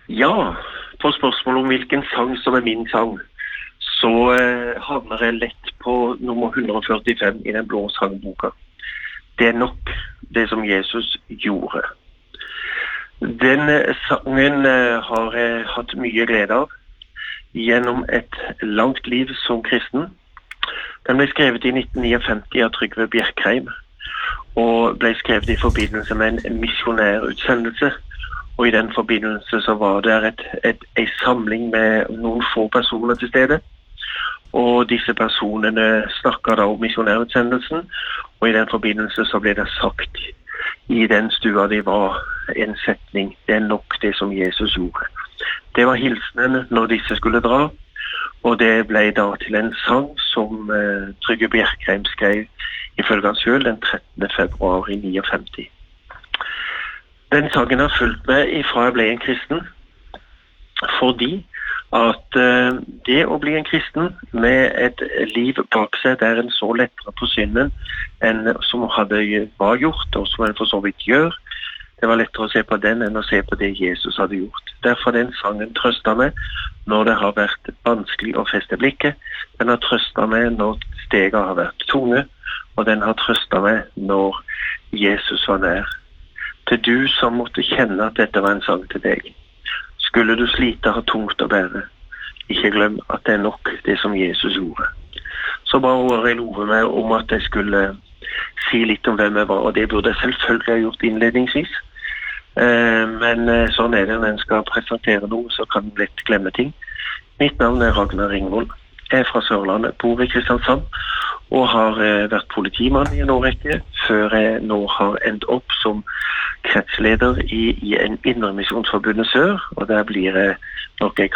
Ja, på spørsmål om hvilken sang som min sang, så havner jeg lett på nummer 145 i den blå sangboka. Det nok det som Jesus gjorde. Den sangen har jeg hatt mye glede av gjennom et langt liv som kristen. Den ble skrevet i 1959 av Trygve Bjerkreim, og ble skrevet i forbindelse med en misjonærutsendelse. Og i den forbindelse så var det en samling med noen få personer til stede. Og disse personene snakket da om misjonærutsendelsen, og i den forbindelse så ble det sagt i den stua de var en setning: det er nok det som Jesus gjorde. Det var hilsenen når disse skulle dra, og det ble da til en sang som Trygve Bjerkreim skrev ifølge han selv den 13. februar i 59. Den sangen har fulgt meg ifra jeg ble en kristen, fordi at det å bli en kristen med et liv bak seg der en så lettere på synden enn som var gjort, og som en for så vidt gjør, det var lettere å se på den enn å se på det Jesus hadde gjort. Derfor den sangen trøstet meg når det har vært vanskelig å feste blikket, den har trøstet meg når stegene har vært tunge, og den har trøstet meg når Jesus var nær. Til du som måtte kjenne at dette var en sang til deg. Skulle du slite ha tungt å bære, ikke glem at det er nok det som Jesus gjorde. Så ba jeg love meg om at jeg skulle si litt om hvem jeg var, og det burde jeg selvfølgelig ha gjort innledningsvis. Men sånn er det når en skal presentere noe, så kan en lett glemme ting. Mitt navn er Ragnar Ringvold. Jeg er fra Sørlandet, bor i Kristiansand, og har vært politimann i en årrekke, før jeg nå har endt opp som kretsleder i en Indremisjonsforbundet Sør, og der blir jeg nok jeg